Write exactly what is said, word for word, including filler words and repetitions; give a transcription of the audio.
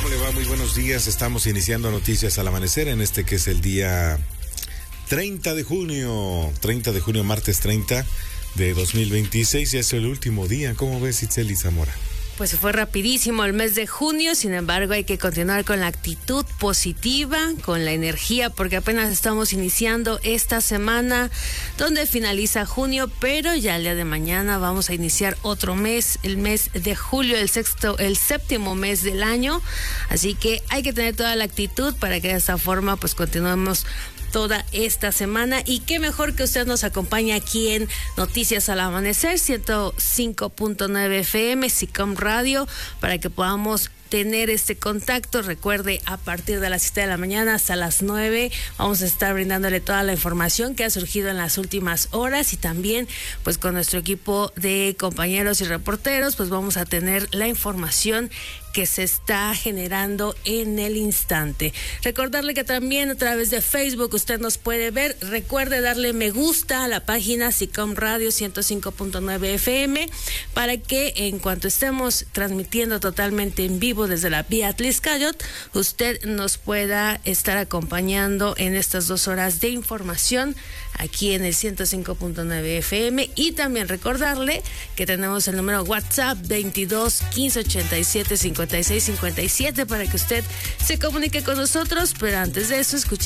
¿Cómo le va? Muy buenos días. Estamos iniciando Noticias al Amanecer en este que es el día treinta de junio. treinta de junio, martes treinta de dos mil veintiséis. Ya es el último día. ¿Cómo ves, Itzeli Zamora? Pues se fue rapidísimo el mes de junio, sin embargo hay que continuar con la actitud positiva, con la energía, porque apenas estamos iniciando esta semana donde finaliza junio, pero ya el día de mañana vamos a iniciar otro mes, el mes de julio, el sexto, el séptimo mes del año, así que hay que tener toda la actitud para que de esta forma pues continuemos toda esta semana. Y qué mejor que usted nos acompañe aquí en Noticias al Amanecer, ciento cinco punto nueve F M, SICOM Radio, para que podamos tener este contacto. Recuerde, a partir de las siete de la mañana hasta las nueve vamos a estar brindándole toda la información que ha surgido en las últimas horas, y también pues con nuestro equipo de compañeros y reporteros pues vamos a tener la información que se está generando en el instante. Recordarle que también a través de Facebook usted nos puede ver. Recuerde darle me gusta a la página SICOM Radio ciento cinco punto nueve F M para que en cuanto estemos transmitiendo totalmente en vivo desde la vía Tliscayot, usted nos pueda estar acompañando en estas dos horas de información aquí en el ciento cinco punto nueve F M. Y también recordarle que tenemos el número WhatsApp veintidós quince ochenta y siete cincuenta y seis cincuenta y siete para que usted se comunique con nosotros. Pero antes de eso, escuchemos